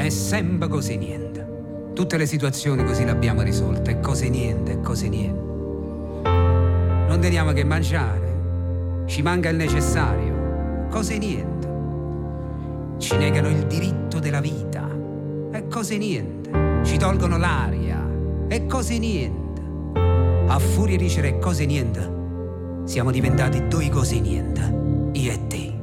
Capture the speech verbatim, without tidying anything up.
È sempre così niente. Tutte le situazioni così le abbiamo risolte. È così niente, è così niente. Non teniamo che mangiare. Ci manca il necessario. Così niente. Ci negano il diritto della vita. È così niente. Ci tolgono l'aria. È così niente. A furia di dicere cose niente, siamo diventati due cose niente, io e te.